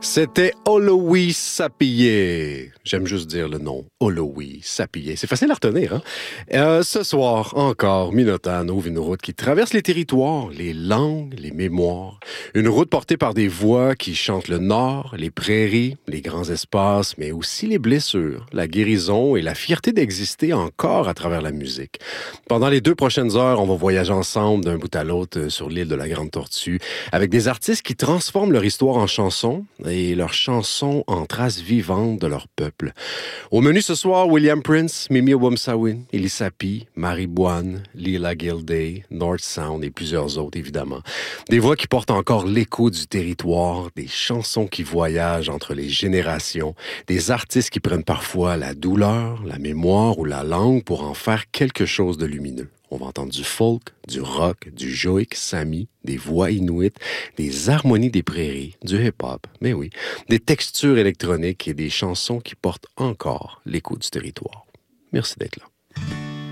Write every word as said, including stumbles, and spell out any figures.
C'était Olowi Sapillé. J'aime juste dire le nom, Olowi Sapillé. C'est facile à retenir, hein? Euh, ce soir, encore, Minotaur ouvre une route qui traverse les territoires, les langues, les mémoires. Une route portée par des voix qui chantent le nord, les prairies, les grands espaces, mais aussi les blessures, la guérison et la fierté d'exister encore à travers la musique. Pendant les deux prochaines heures, on va voyager ensemble d'un bout à l'autre sur l'île de la Grande Tortue, avec des artistes qui transforment leur histoire en chansons et leurs chansons en traces vivantes de leur peuple. Au menu ce soir, William Prince, Mimi Oumsawin, Elisapi, Marie Boine, Lila Gilday, North Sound et plusieurs autres, évidemment. Des voix qui portent encore l'écho du territoire, des chansons qui voyagent entre les générations, des artistes qui prennent parfois la douleur, la mémoire ou la langue pour en faire quelque chose de lumineux. On va entendre du folk, du rock, du joik sami, des voix inuites, des harmonies des prairies, du hip-hop, mais oui, des textures électroniques et des chansons qui portent encore l'écho du territoire. Merci d'être là.